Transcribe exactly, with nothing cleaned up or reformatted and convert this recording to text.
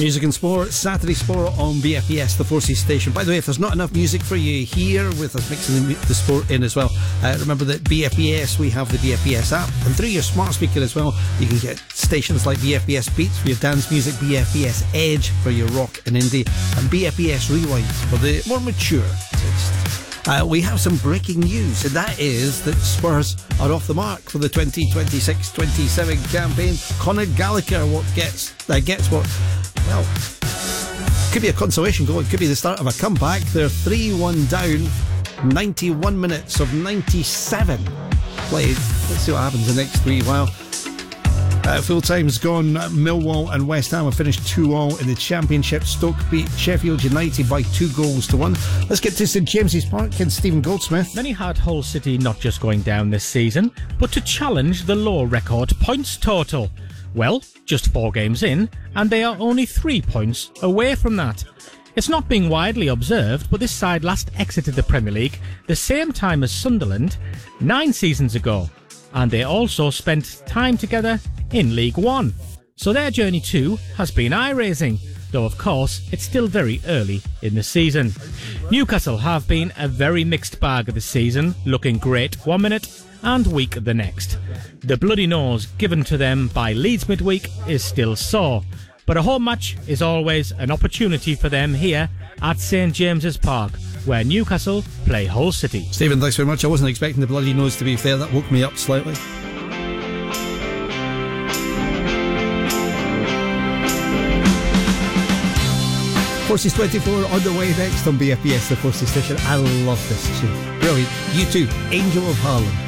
Music and Sport, Saturday Sport on B F B S, the Forces station. By the way, if there's not enough music for you here with us mixing the, the sport in as well, uh, remember that B F B S, we have the B F B S app, and through your smart speaker as well, you can get stations like B F B S Beats for your dance music, B F B S Edge for your rock and indie, and B F B S Rewind for the more mature taste. Uh, we have some breaking news, and that is that Spurs are off the mark for the twenty twenty-six twenty-seven campaign. Conor Gallagher what gets uh, gets what, well, could be a consolation goal, it could be the start of a comeback. They're three one down, ninety-one minutes of ninety-seven played. Let's see what happens in the next three while. Uh, full time's gone. Millwall and West Ham have finished two all in the Championship. Stoke beat Sheffield United by two goals to one. Let's get to St James's Park and Stephen Goldsmith. Many had Hull City not just going down this season, but to challenge the low record points total. Well, just four games in, and they are only three points away from that. It's not being widely observed, but this side last exited the Premier League the same time as Sunderland, nine seasons ago, and they also spent time together in League One. So their journey too has been eye-raising, though of course it's still very early in the season. Newcastle have been a very mixed bag of the season, looking great one minute and weak the next. The bloody nose given to them by Leeds midweek is still sore, but a home match is always an opportunity for them here at St James's Park, where Newcastle play Hull City. Stephen, thanks very much. I wasn't expecting the bloody nose, to be fair. That woke me up slightly. Forces twenty-four on the way next on B F B S, the Forces station. I love this tune. Brilliant. You too, Angel of Harlem.